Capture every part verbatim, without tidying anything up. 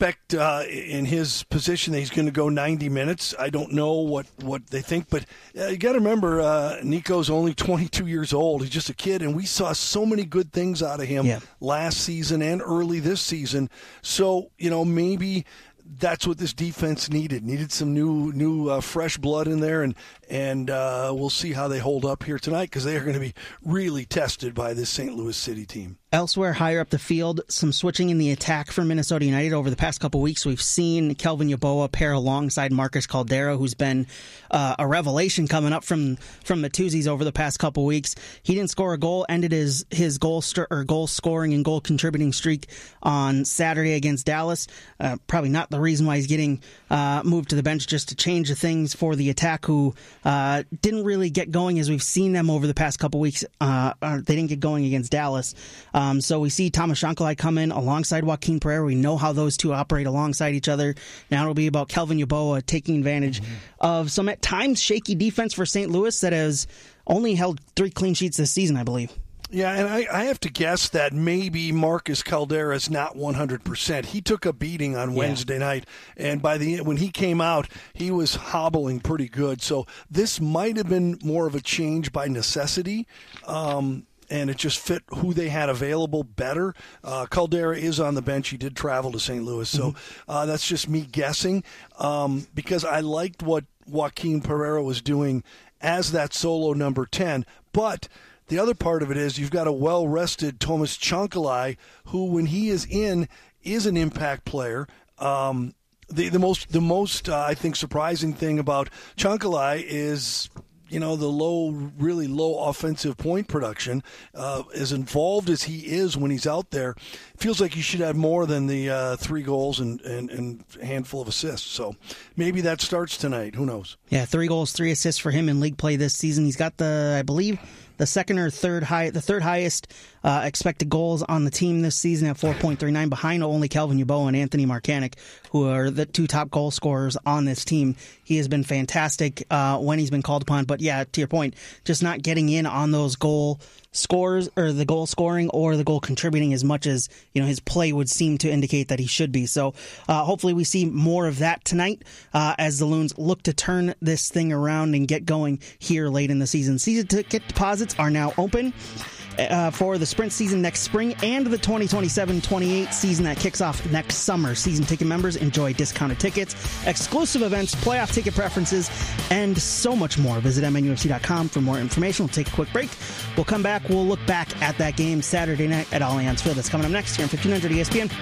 expect uh, in his position that he's going to go ninety minutes. I don't know what, what they think, but uh, you got to remember uh, Nico's only twenty-two years old. He's just a kid, and we saw so many good things out of him yeah. last season and early this season. So, you know, maybe that's what this defense needed. Needed some new, new uh, fresh blood in there, and and uh, we'll see how they hold up here tonight because they are going to be really tested by this Saint Louis City team. Elsewhere, higher up the field, some switching in the attack for Minnesota United over the past couple weeks. We've seen Kelvin Yeboah pair alongside Marcus Caldera, who's been uh, a revelation coming up from from the Tuesdays over the past couple weeks. He didn't score a goal, ended his his goal st- or goal scoring and goal contributing streak on Saturday against Dallas. Uh, probably not the reason why he's getting uh, moved to the bench, just to change the things for the attack, who uh, didn't really get going as we've seen them over the past couple weeks. Uh, they didn't get going against Dallas. Um, so we see Thomas Shankalai come in alongside Joaquin Pereira. We know how those two operate alongside each other. Now it'll be about Kelvin Yeboah taking advantage mm-hmm. of some at times shaky defense for Saint Louis that has only held three clean sheets this season, I believe. Yeah, and I, I have to guess that maybe Marcus Caldera is not one hundred percent. He took a beating on Wednesday yeah. night, and by the when he came out, he was hobbling pretty good. So this might have been more of a change by necessity. Um And it just fit who they had available better. Uh, Caldera is on the bench. He did travel to Saint Louis. So uh, that's just me guessing um, because I liked what Joaquin Pereira was doing as that solo number ten. But the other part of it is you've got a well-rested Thomas Shankalai who, when he is in, is an impact player. Um, the, the most, the most uh, I think, surprising thing about Shankalai is – you know, the low, really low offensive point production. Uh, as involved as he is when he's out there, feels like he should have more than the uh, three goals and, and, and a handful of assists. So maybe that starts tonight. Who knows? Yeah, three goals, three assists for him in league play this season. He's got the, I believe, the second or third high, the third highest uh, expected goals on the team this season at four point three nine, behind only Kelvin Yeboah and Anthony Markanic, who are the two top goal scorers on this team. He has been fantastic uh, when he's been called upon. But yeah, to your point, just not getting in on those goal scores or the goal scoring or the goal contributing as much as, you know, his play would seem to indicate that he should be. So uh, hopefully we see more of that tonight uh, as the Loons look to turn this thing around and get going here late in the season. Season ticket deposits are now open Uh, for the sprint season next spring and the twenty twenty-seven twenty-eight season that kicks off next summer. Season ticket members enjoy discounted tickets, exclusive events, playoff ticket preferences, and so much more. Visit M N U F C dot com for more information. We'll take a quick break. We'll come back. We'll look back at that game Saturday night at Allianz Field. That's coming up next here on fifteen hundred E S P N.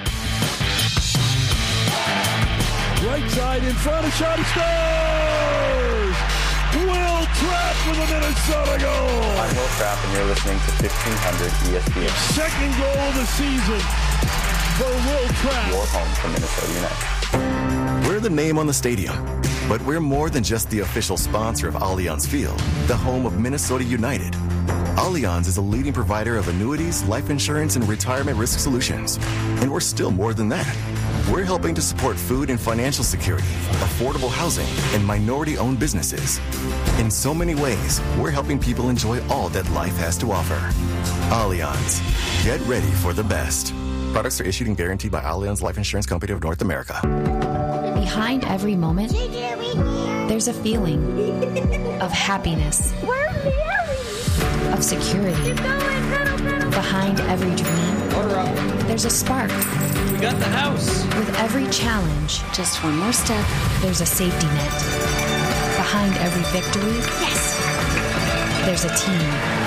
Right side in front of shot, he scores! Will Trapp with a Minnesota goal! I'm Will Trapp, and you're listening to fifteen hundred E S P N. Second goal of the season for Will Trapp. Your home for Minnesota United. We're the name on the stadium, but we're more than just the official sponsor of Allianz Field, the home of Minnesota United. Allianz is a leading provider of annuities, life insurance, and retirement risk solutions. And we're still more than that. We're helping to support food and financial security, affordable housing, and minority-owned businesses. In so many ways, we're helping people enjoy all that life has to offer. Allianz. Get ready for the best. Products are issued and guaranteed by Allianz Life Insurance Company of North America. Behind every moment, there's a feeling of happiness, of security. Behind every dream, there's a spark. We got the house. With every challenge, just one more step, there's a safety net. Behind every victory, yes, there's a team.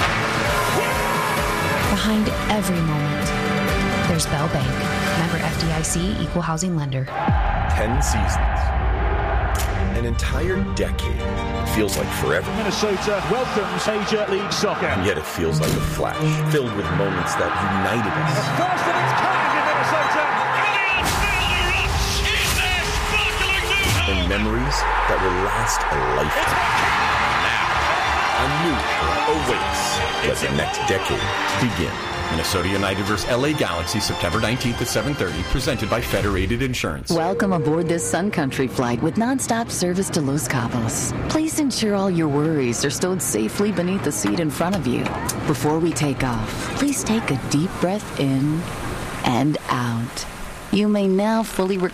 Behind every moment, there's Bell Bank. Member F D I C, Equal Housing Lender. Ten seasons. An entire decade. It feels like forever. Minnesota welcomes Major League Soccer. And yet it feels like a flash, filled with moments that united us. The first of its kind in Minnesota. And memories that will last a lifetime. Now, a new era awaits. Let the next decade begin. Minnesota United versus L A Galaxy, September nineteenth at seven thirty, presented by Federated Insurance. Welcome aboard this Sun Country flight with nonstop service to Los Cabos. Please ensure all your worries are stowed safely beneath the seat in front of you. Before we take off, please take a deep breath in and out. You may now fully recover.